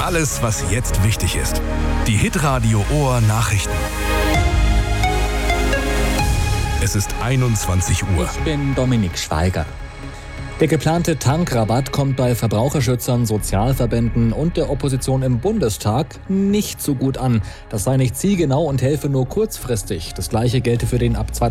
alles, was jetzt wichtig ist. Die Hitradio Ohr Nachrichten. Es ist 21 Uhr. Ich bin Dominik Schweiger. Der geplante Tankrabatt kommt bei Verbraucherschützern, Sozialverbänden und der Opposition im Bundestag nicht so gut an. Das sei nicht zielgenau und helfe nur kurzfristig. Das Gleiche gelte für den ab